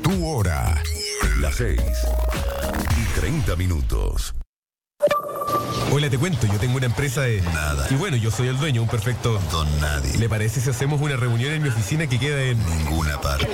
Tu hora. Las 6:30. Hola, te cuento, yo tengo una empresa de... Nada. Y bueno, yo soy el dueño, un perfecto... Don nadie. ¿Le parece si hacemos una reunión en mi oficina que queda en... Ninguna parte.